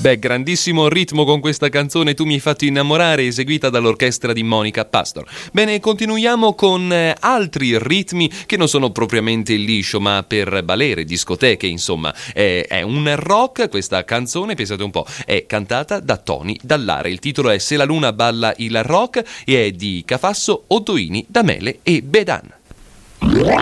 Beh, grandissimo ritmo con questa canzone Tu mi hai fatto innamorare, eseguita dall'orchestra di Monica Pastor. Bene, continuiamo con altri ritmi che non sono propriamente il liscio, ma per balere, discoteche, insomma. È un rock, questa canzone, pensate un po', è cantata da Tony Dallare. Il titolo è Se la luna balla il rock e è di Cafasso, Ottoini, Damele e Bedan.